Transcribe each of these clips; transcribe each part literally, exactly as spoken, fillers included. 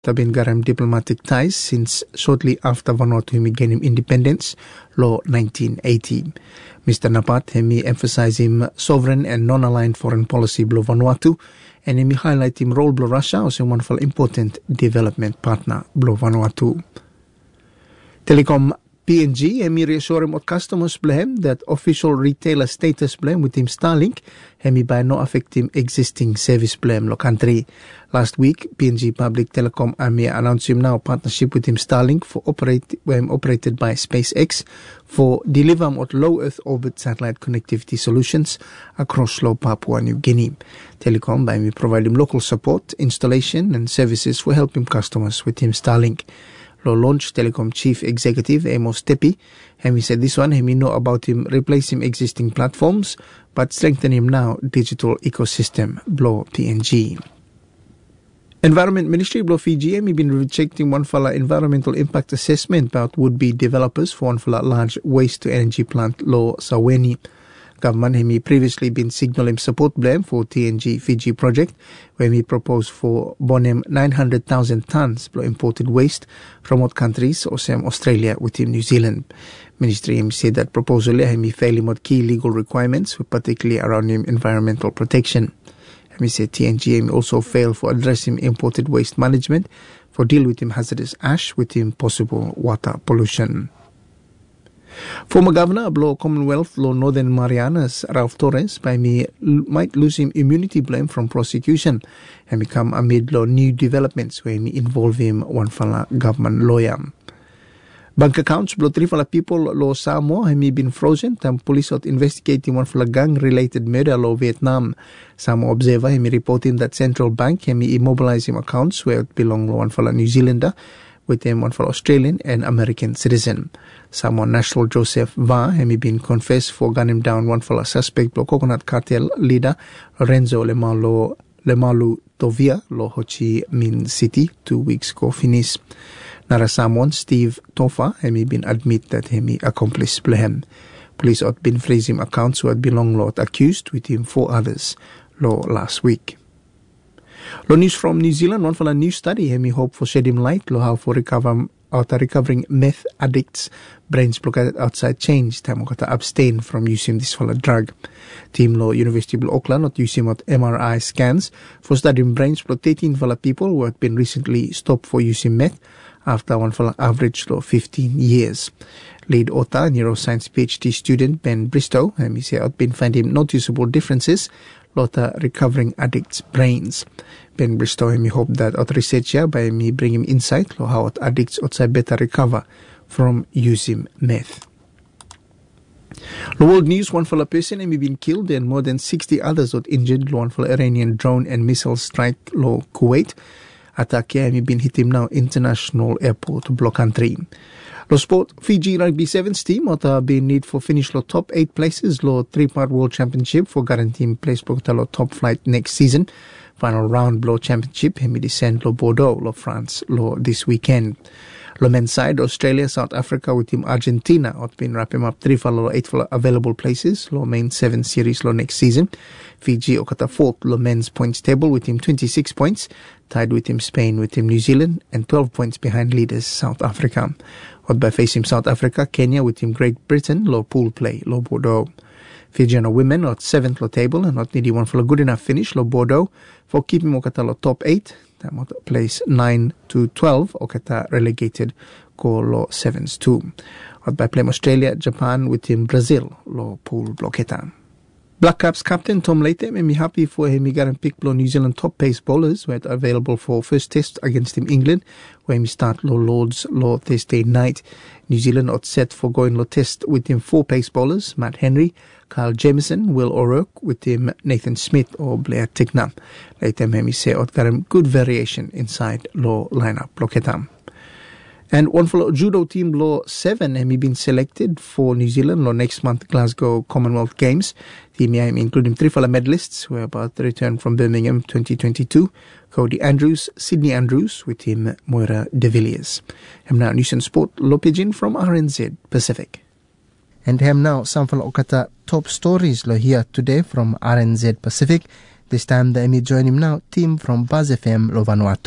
Tabin garam diplomatic ties since shortly after Vanuatu hemi gained him independence, law nineteen eighty. Mister Napat hemi emphasize him sovereign and non-aligned foreign policy below Vanuatu, and hemi highlight him role below Russia as a wonderful important development partner below Vanuatu. Telecom P N G hemi reassure him customers blame that official retailer status blame with him Starlink hemi by no affect him existing service blame lo country. Last week, P N G Public Telecom hemi announced him now partnership with him Starlink for operate um, operated by SpaceX for deliver him low Earth orbit satellite connectivity solutions across low Papua New Guinea. Telecom by hemi provide him local support, installation and services for helping customers with him Starlink. Lo launch Telecom Chief Executive Amos Tepi, and he said this one, he know about him replace him existing platforms, but strengthen him now digital ecosystem, blow P N G. Environment Ministry blow Fiji, he been rejecting one fala environmental impact assessment about would-be developers for one fala large waste to energy plant lo Saweni. Government hemi previously been signaling support blame for T N G Fiji project, where he proposed for bonem nine hundred thousand tons of imported waste from what countries, or some Australia within New Zealand. Ministry hemi said that proposal hemi failing what key legal requirements, particularly around him environmental protection. Hemi said T N G hemi also failed for addressing imported waste management, for deal with him hazardous ash with him possible water pollution. Former Governor of Law Commonwealth Law Northern Marianas, Ralph Torres, by me might lose him immunity blame from prosecution and become amid law new developments where me involve him one fala government lawyer. Bank accounts blow three fala people law Samoa have me been frozen and police out investigating one fala gang related murder law Vietnam. Samoa observer have me reporting that central bank have me immobilize him accounts where it belong to one fala New Zealander with them one for Australian and American citizen. Samoa National Joseph Va has been confessed for gunning down one for a suspect lo coconut cartel leader Lorenzo Lemalo Lemalu Tovia lo Ho Chi Minh City two weeks ago finished. Nara Samoan Steve Tofa has been admit that he accomplice blame. Police had been freezing accounts who had belonged lot accused with him four others lo last week. Lo news from New Zealand, one for a new study, hemi hope for shedding light, lo how for recover out recovering meth addicts, brains blocked outside change, time to abstain from using this for a drug. Team lo University of Auckland not using what M R I scans for studying brains for thirteen for people who had been recently stopped for using meth after one for average lo fifteen years. Lead author, neuroscience PhD student Ben Bristow, and he said had been finding noticeable differences lot of recovering addicts' brains. Ben Bristow and me hope that our research here by me bring him insight on how addicts outside better recover from using meth. The world news, one fellow person has been killed and more than sixty others got injured. One fellow Iranian drone and missile strike lo Kuwait. Attack has been hit him now international airport block country. Lo sport, Fiji Rugby Sevens team have been need for finish lo top eight places lo three-part World Championship for guaranteeing place for lo top flight next season. Final round blow championship hemi descend lo Bordeaux lo France lo this weekend. Lo men's side Australia South Africa with team Argentina have been wrapping up three for lo eight for available places lo main seven series lo next season. Fiji okata fourth lo men's points table with team twenty-six points, tied with team Spain with team New Zealand and twelve points behind leaders South Africa. What by facing South Africa, Kenya with team Great Britain lo pool play lo Bordeaux. Fijiana women at seventh lo table and not needing one for a good enough finish lo Bordeaux for keeping okata lo top eight. That would place nine to twelve okata relegated ko lo sevens two. What by playing Australia, Japan with team Brazil lo pool blocketa. Black Caps captain Tom Leite made me happy for him he got and pick blow New Zealand top pace bowlers who are available for first test against Team England where he start low Lords low Thursday night. New Zealand are set for going low test with him four pace bowlers, Matt Henry, Kyle Jamieson, Will O'Rourke with him Nathan Smith or Blair Tickner. Later made me say got him good variation inside low lineup blocketa. And one for judo team law seven have been selected for New Zealand law next month Glasgow Commonwealth Games. Team I including three fellow medalists who are about to return from Birmingham twenty twenty-two. Cody Andrews, Sydney Andrews with team Moira de Villiers. Hem now news and sport law pigeon from R N Z Pacific. And hem now some fellow okata top stories law here today from R N Z Pacific. This time the Emmy join him now team from Buzz F M lo Vanuatu.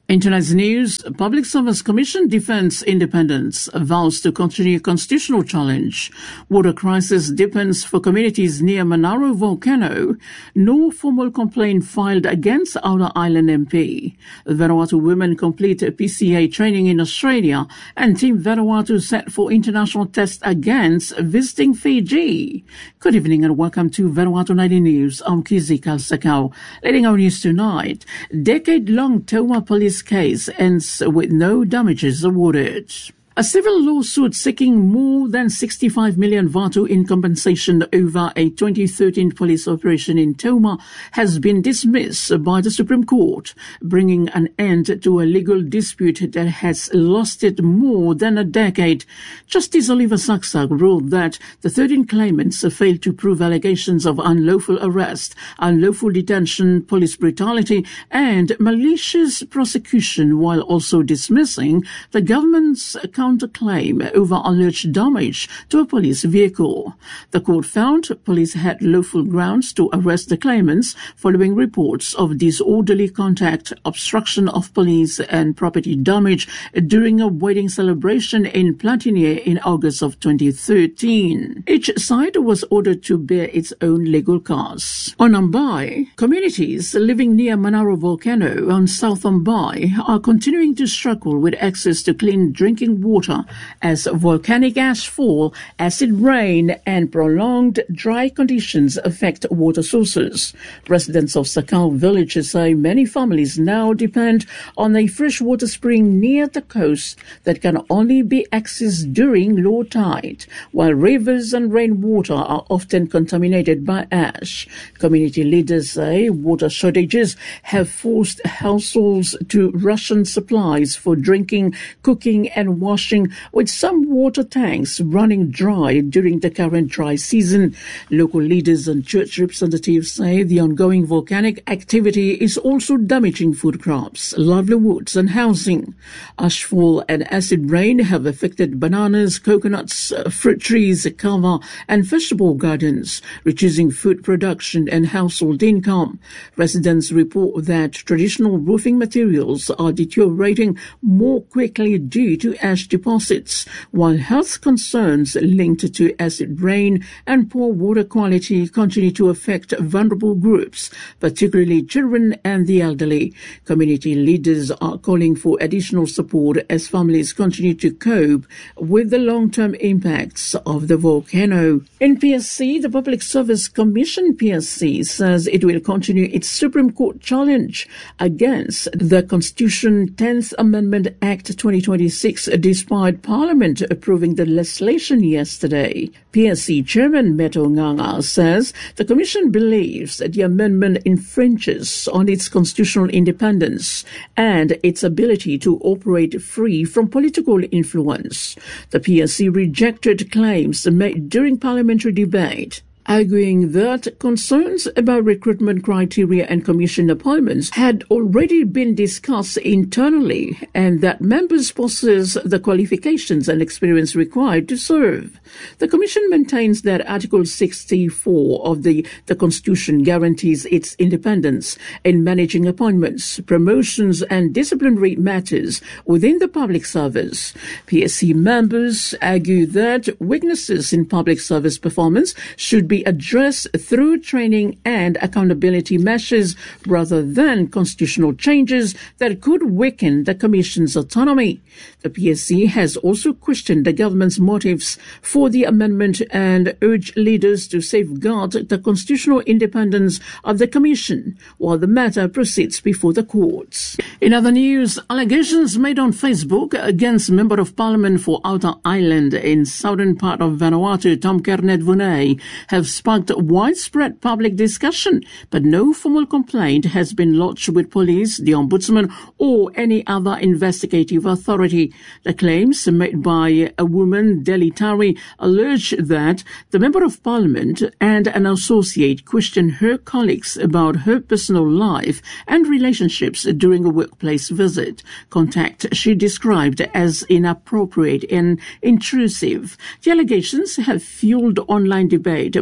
In tonight's news, Public Service Commission defends independence, vows to continue constitutional challenge. Water crisis deepens for communities near Monaro volcano. No formal complaint filed against Outer Island M P. Vanuatu women complete P C A training in Australia, and Team Vanuatu set for international test against visiting Fiji. Good evening and welcome to Vanuatu ninety News. I'm Kizi Kalsakau. Leading our news tonight, decade-long Tauma police case ends with no damages awarded. A civil lawsuit seeking more than sixty-five million Vatu in compensation over a twenty thirteen police operation in Tauma has been dismissed by the Supreme Court, bringing an end to a legal dispute that has lasted more than a decade. Justice Oliver Saksak ruled that the thirteen claimants failed to prove allegations of unlawful arrest, unlawful detention, police brutality, and malicious prosecution, while also dismissing the government's counterclaim over alleged damage to a police vehicle. The court found police had lawful grounds to arrest the claimants following reports of disorderly conduct, obstruction of police, and property damage during a wedding celebration in Platinier in August of twenty thirteen. Each side was ordered to bear its own legal costs. On Ambai, communities living near Monaro volcano on South Ambai are continuing to struggle with access to clean drinking water water as volcanic ash fall, acid rain, and prolonged dry conditions affect water sources. Residents of Sakal village say many families now depend on a freshwater spring near the coast that can only be accessed during low tide, while rivers and rainwater are often contaminated by ash. Community leaders say water shortages have forced households to ration supplies for drinking, cooking, and washing, with some water tanks running dry during the current dry season. Local leaders and church representatives say the ongoing volcanic activity is also damaging food crops, livelihoods, and housing. Ashfall and acid rain have affected bananas, coconuts, fruit trees, kava, and vegetable gardens, reducing food production and household income. Residents report that traditional roofing materials are deteriorating more quickly due to ash deposits, while health concerns linked to acid rain and poor water quality continue to affect vulnerable groups, particularly children and the elderly. Community leaders are calling for additional support as families continue to cope with the long-term impacts of the volcano. In P S C, the Public Service Commission P S C says it will continue its Supreme Court challenge against the Constitution tenth Amendment Act twenty twenty-six despite Parliament approving the legislation yesterday. P S C Chairman Meto Nganga says the Commission believes that the amendment infringes on its constitutional independence and its ability to operate free from political influence. The P S C rejected claims made during parliamentary debate, arguing that concerns about recruitment criteria and commission appointments had already been discussed internally and that members possess the qualifications and experience required to serve. The Commission maintains that Article sixty-four of the, the Constitution guarantees its independence in managing appointments, promotions, and disciplinary matters within the public service. P S C members argue that weaknesses in public service performance should be addressed through training and accountability measures rather than constitutional changes that could weaken the Commission's autonomy. The P S C has also questioned the government's motives for the amendment and urged leaders to safeguard the constitutional independence of the Commission while the matter proceeds before the courts. In other news, allegations made on Facebook against Member of Parliament for Outer Island in southern part of Vanuatu, Tom Kernet Vunei, have sparked widespread public discussion, but no formal complaint has been lodged with police, the Ombudsman, or any other investigative authority. The claims made by a woman, Deli Tari, allege that the Member of Parliament and an associate questioned her colleagues about her personal life and relationships during a workplace visit. Contact she described as inappropriate and intrusive. The allegations have fueled online debate, but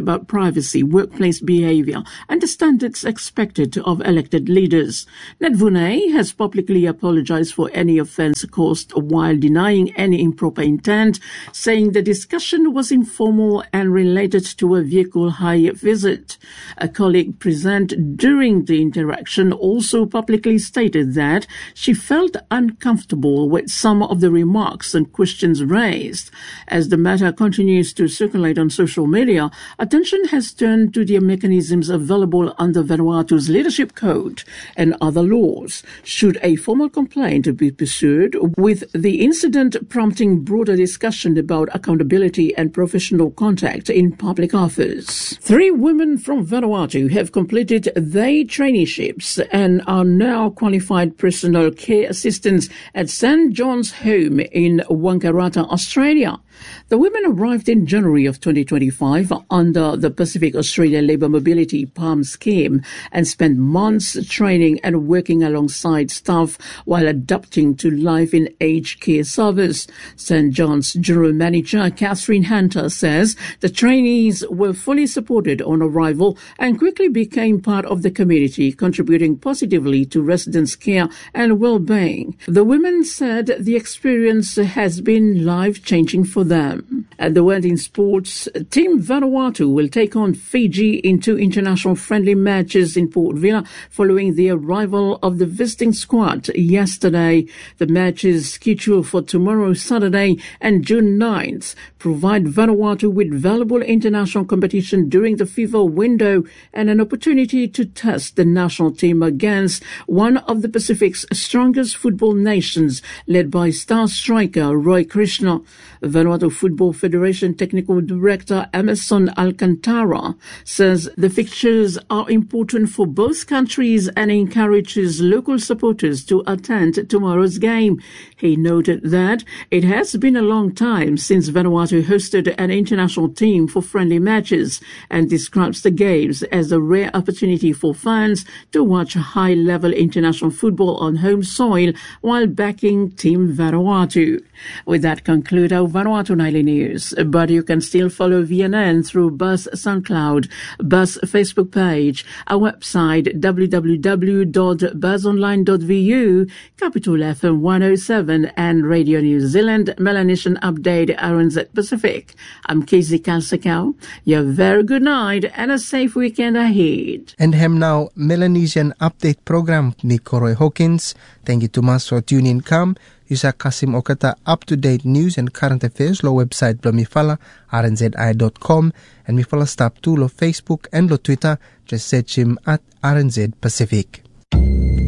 about privacy, workplace behavior, and the standards expected of elected leaders. Netvune has publicly apologized for any offense caused while denying any improper intent, saying the discussion was informal and related to a vehicle hire visit. A colleague present during the interaction also publicly stated that she felt uncomfortable with some of the remarks and questions raised. As the matter continues to circulate on social media, attention has turned to the mechanisms available under Vanuatu's Leadership Code and other laws, should a formal complaint be pursued, with the incident prompting broader discussion about accountability and professional contact in public office. Three women from Vanuatu have completed their traineeships and are now qualified personal care assistants at Saint John's Home in Wangaratta, Australia. The women arrived in January of twenty twenty-five under the Pacific Australia Labour Mobility P A M scheme and spent months training and working alongside staff while adapting to life in aged care service. Saint John's General Manager Catherine Hunter says the trainees were fully supported on arrival and quickly became part of the community, contributing positively to residents' care and well-being. The women said the experience has been life-changing for them. At the World in Sports, Team Vanuatu will take on Fiji in two international friendly matches in Port Vila following the arrival of the visiting squad yesterday. The matches, scheduled for tomorrow, Saturday, and June ninth, provide Vanuatu with valuable international competition during the FIFA window and an opportunity to test the national team against one of the Pacific's strongest football nations, led by star striker Roy Krishna. Vanuatu Football Federation Technical Director Emerson Alcantara says the fixtures are important for both countries and encourages local supporters to attend tomorrow's game. He noted that it has been a long time since Vanuatu hosted an international team for friendly matches and describes the games as a rare opportunity for fans to watch high-level international football on home soil while backing Team Vanuatu. With that, conclude our Vanuatu Nightly News, but you can still follow V N N through Buzz SoundCloud, Buzz Facebook page, our website w w w dot buzz online dot v u, Capital F M one oh seven, and Radio New Zealand, Melanesian Update, R N Z Pacific. I'm Casey Kalsakau. You have a very good night and a safe weekend ahead. And hem now, Melanesian Update program ni Koroy Hawkins. Thank you to mas for tuning in. Come. Yusa Kasim Okata up-to-date news and current affairs lo website lo mifala r n z i dot com and mifala stop to lo Facebook and lo Twitter. Just search him at R N Z Pacific.